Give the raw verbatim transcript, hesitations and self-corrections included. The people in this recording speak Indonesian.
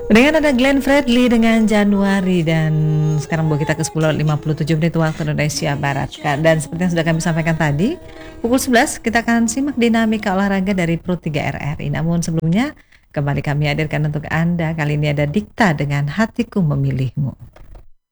Dengan ada Glenn Fredly dengan Januari, dan sekarang buat kita ke sepuluh lewat lima puluh tujuh menit waktu Indonesia Barat, Kak. Dan seperti yang sudah kami sampaikan tadi, pukul sebelas kita akan simak dinamika olahraga dari Pro tiga R R I. Namun sebelumnya, kembali kami hadirkan untuk Anda kali ini ada Dikta dengan Hatiku Memilihmu.